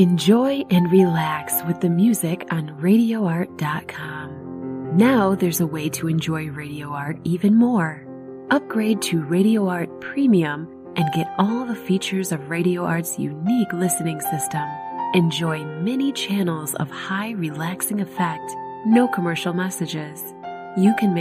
Enjoy and relax with the music on RadioArt.com. Now there's a way to enjoy Radio Art even more. Upgrade to Radio Art Premium and get all the features of Radio Art's unique listening system. Enjoy many channels of high relaxing effect, no commercial messages. You can make